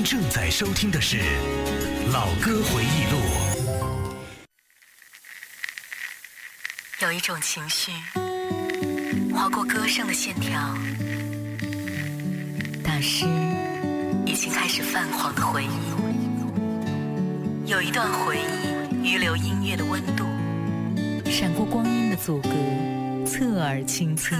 正在收听的是《老歌回忆录》。 有一种情绪划过歌声的线条，打湿已经开始泛黄的回忆。有一段回忆余留音乐的温度，闪过光阴的阻隔，侧耳倾听，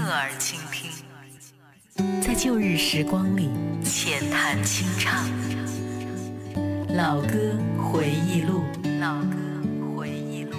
在旧日时光里浅谈清唱。老歌回忆录，老歌回忆录。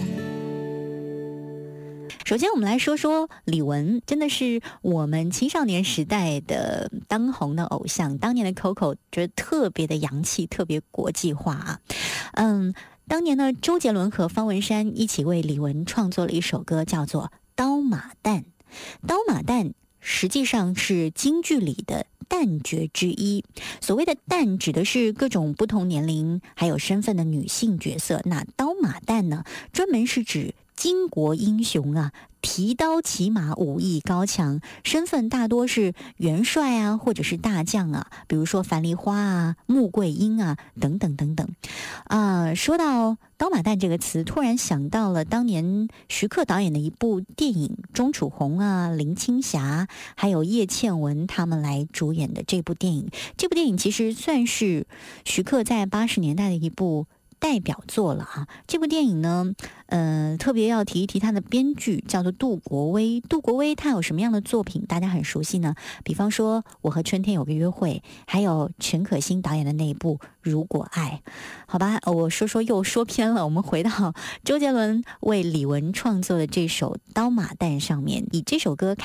首先我们来说说李玟，真的是我们青少年时代的当红的偶像。当年的 Coco 觉得特别的洋气，特别国际化啊。当年呢，周杰伦和方文山一起为李玟创作了一首歌，叫做《刀马旦》。刀马旦实际上是京剧里的旦角之一。所谓的旦指的是各种不同年龄还有身份的女性角色，那刀马旦呢，专门是指巾帼英雄啊，提刀骑马，武艺高强，身份大多是元帅啊，或者是大将啊，比如说樊梨花啊、穆桂英啊，等等等等。说到刀马旦这个词，突然想到了当年徐克导演的一部电影，钟楚红啊、林青霞还有叶倩文他们来主演的这部电影。这部电影其实算是徐克在80年代的一部代表作了啊。这部电影呢，特别要提一提他的编剧叫做杜国威。杜国威他有什么样的作品大家很熟悉呢？比方说《我和春天有个约会》，还有陈可辛导演的那一部《如果爱》。好吧，我又说偏了，我们回到周杰伦为李玟创作的这首《刀马旦》上面，以这首歌